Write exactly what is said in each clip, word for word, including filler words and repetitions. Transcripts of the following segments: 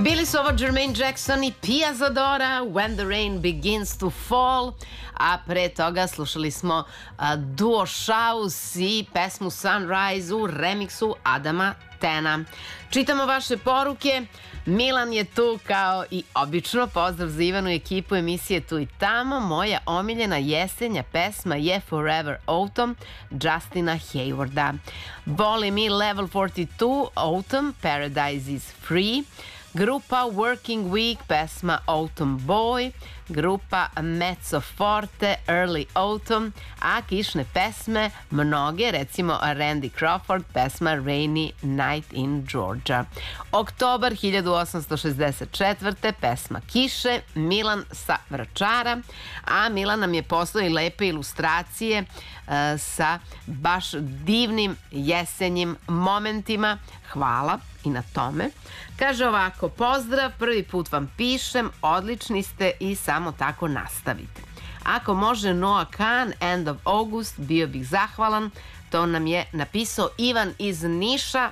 Bili su ovo Jermaine Jackson i Pia Zadora, When the Rain Begins to Fall, a pre toga slušali smo a, duo Shouse i pesmu Sunrise u remiksu Adama Tena. Čitamo vaše poruke. Milan je tu kao i obično. Pozdrav za Ivanu i ekipu emisije Tu i tamo. Moja omiljena jesenja pesma je Forever Autumn Justina Haywarda. Voli mi Level četrdeset dva Autumn Paradise is Free. Grupa Working Week pesma Autumn Boy. Grupa Mezzo Forte Early Autumn, a kišne pesme mnoge, recimo Randy Crawford pesma Rainy Night in Georgia. Oktobar hiljadu osamsto šezdeset četvrte pesma Kiše, Milan sa Vračara, a Milan nam je poslao i lepe ilustracije uh, sa baš divnim jesenjim momentima. Hvala i na tome. Kaže ovako, pozdrav, prvi put vam pišem, odlični ste i samo tako nastavite. Ako može Noah Khan, End of August, bio bih zahvalan. To nam je napisao Ivan iz Niša.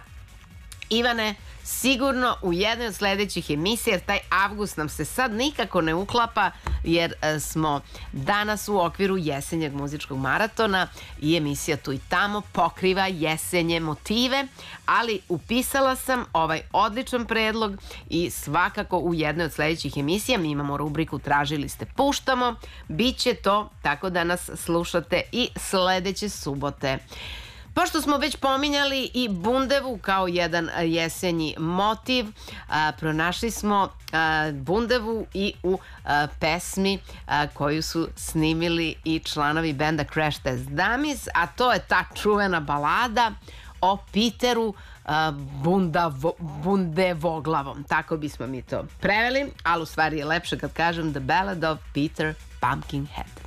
Ivane, sigurno u jednoj od sledećih emisija, jer taj avgust nam se sad nikako ne uklapa, jer smo danas u okviru jesenjeg muzičkog maratona i emisija Tu i tamo pokriva jesenje motive, ali upisala sam ovaj odličan predlog i svakako u jednoj od sledećih emisija mi imamo rubriku Tražili ste, puštamo, bit će to tako da nas slušate i sledeće subote. Pošto smo već pominjali i bundevu kao jedan jesenji motiv, a, pronašli smo a, bundevu i u a, pesmi a, koju su snimili i članovi benda Crash Test Dummies, a to je ta čuvena balada o Peteru a, bundavo, bundevoglavom. Tako bismo mi to preveli, ali u stvari je lepše kad kažem The Ballad of Peter Pumpkinhead.